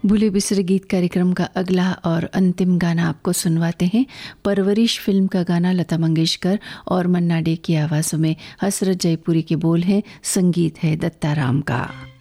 भूले बिसरे गीत कार्यक्रम का अगला और अंतिम गाना आपको सुनवाते हैं। परवरिश फिल्म का गाना लता मंगेशकर और मन्ना डे की आवाज़ों में हसरत जयपुरी के बोल हैं, संगीत है दत्ता राम का।